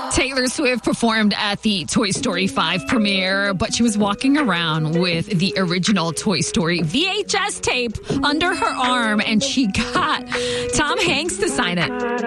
Taylor Swift performed at the Toy Story 5 premiere, but she was walking around with the original Toy Story VHS tape under her arm, and she got Tom Hanks to sign it.